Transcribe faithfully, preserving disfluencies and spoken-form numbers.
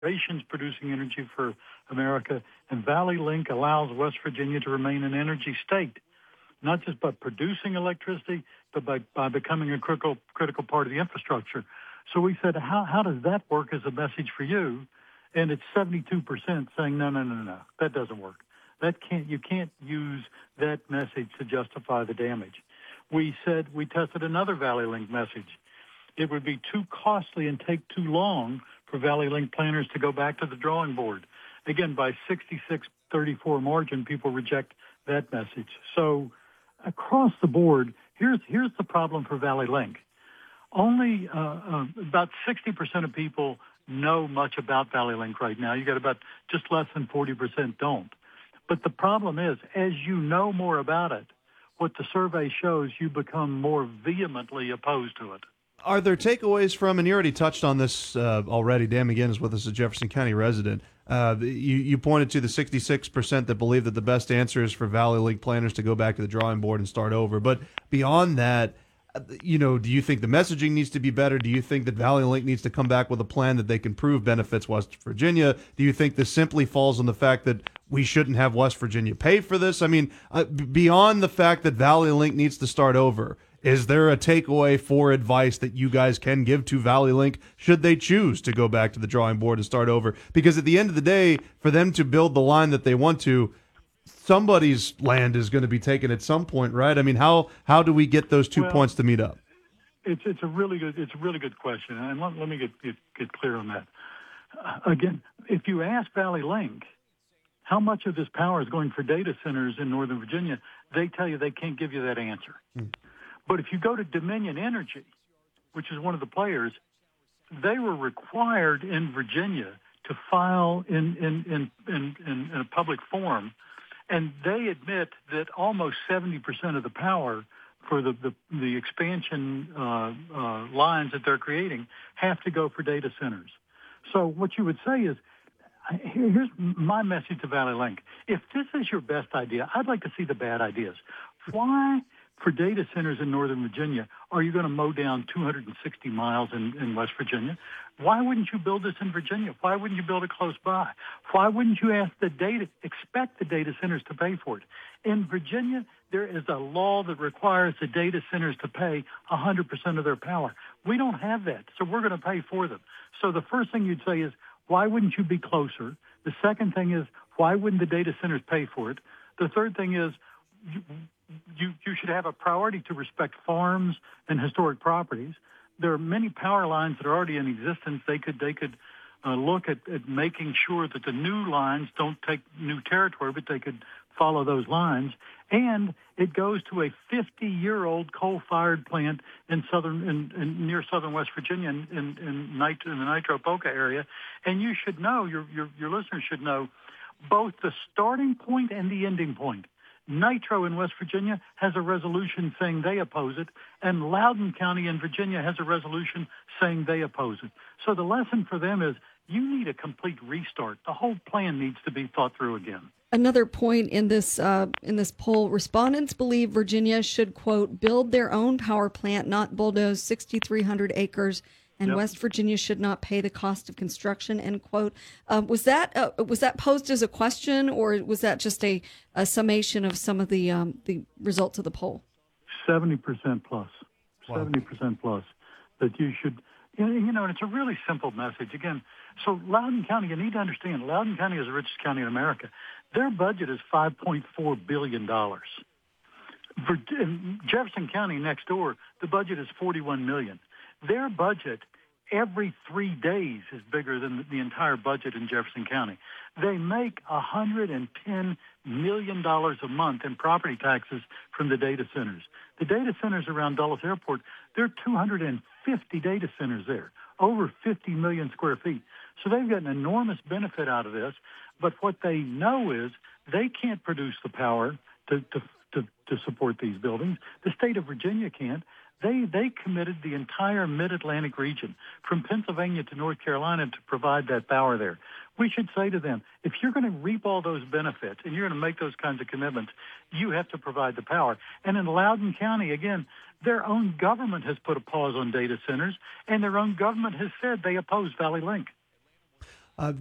corporations producing energy for America, and Valley Link allows West Virginia to remain an energy state, not just by producing electricity, but by, by becoming a critical critical part of the infrastructure. So we said, how, how does that work as a message for you? And it's seventy-two percent saying, no, no, no, no, that doesn't work. That can't, you can't use that message to justify the damage. We said, we tested another Valley Link message. It would be too costly and take too long for Valley Link planners to go back to the drawing board. Again, by sixty-six thirty-four margin, people reject that message. So across the board, here's here's the problem for Valley Link. Only uh, uh, about sixty percent of people know much about Valley Link right now. You got about just less than forty percent don't. But the problem is, as you know more about it, what the survey shows, you become more vehemently opposed to it. Are there takeaways from, and you already touched on this uh, already, Dan McGinn is with us, a Jefferson County resident. Uh, you, you pointed to the sixty-six percent that believe that the best answer is for Valley Link planners to go back to the drawing board and start over. But beyond that, you know, do you think the messaging needs to be better? Do you think that Valley Link needs to come back with a plan that they can prove benefits West Virginia? Do you think this simply falls on the fact that we shouldn't have West Virginia pay for this? I mean, uh, beyond the fact that Valley Link needs to start over, is there a takeaway for advice that you guys can give to Valley Link should they choose to go back to the drawing board and start over? Because at the end of the day, for them to build the line that they want to, somebody's land is going to be taken at some point, right? I mean, how how do we get those two well, points to meet up? It's it's a really good it's a really good question, and let, let me get, get get clear on that. Uh, again, if you ask Valley Link how much of this power is going for data centers in Northern Virginia, they tell you they can't give you that answer. Hmm. But if you go to Dominion Energy, which is one of the players, they were required in Virginia to file in in in in, in, in a public forum. And they admit that almost seventy percent of the power for the, the, the expansion uh, uh, lines that they're creating have to go for data centers. So what you would say is, here's my message to Valley Link. If this is your best idea, I'd like to see the bad ideas. Why, for data centers in Northern Virginia, are you going to mow down two hundred sixty miles in, in West Virginia? Why wouldn't you build this in Virginia? Why wouldn't you build it close by? Why wouldn't you ask the data, expect the data centers to pay for it? In Virginia, there is a law that requires the data centers to pay one hundred percent of their power. We don't have that, so we're going to pay for them. So the first thing you'd say is, why wouldn't you be closer? The second thing is, why wouldn't the data centers pay for it? The third thing is, you, you, you should have a priority to respect farms and historic properties. There are many power lines that are already in existence. They could they could uh, look at, at making sure that the new lines don't take new territory, but they could follow those lines. And it goes to a fifty-year-old coal-fired plant in southern in, in near southern West Virginia, in in, in, Nit- in the Nitro Poca area. And you should know, your, your your listeners should know, both the starting point and the ending point. Nitro in West Virginia has a resolution saying they oppose it, and Loudoun County in Virginia has a resolution saying they oppose it. So the lesson for them is you need a complete restart. The whole plan needs to be thought through again. Another point in this uh, in this poll, respondents believe Virginia should, quote, build their own power plant, not bulldoze sixty-three hundred acres, and yep. West Virginia should not pay the cost of construction, end quote. Uh, was that uh, was that posed as a question, or was that just a, a summation of some of the um, the results of the poll? seventy percent plus. Wow. seventy percent plus. That you should, you know, and it's a really simple message. Again, so Loudoun County, you need to understand, Loudoun County is the richest county in America. Their budget is five point four billion dollars. For Jefferson County next door, the budget is forty-one million dollars. Their budget every three days is bigger than the entire budget in Jefferson County. They make one hundred ten million dollars a month in property taxes from the data centers. The data centers around Dulles Airport, there are two hundred fifty data centers there, over fifty million square feet. So they've got an enormous benefit out of this. But what they know is they can't produce the power to, to, to, to support these buildings. The state of Virginia can't. They they committed the entire mid-Atlantic region, from Pennsylvania to North Carolina, to provide that power there. We should say to them, if you're going to reap all those benefits and you're going to make those kinds of commitments, you have to provide the power. And in Loudoun County, again, their own government has put a pause on data centers, and their own government has said they oppose Valley Link.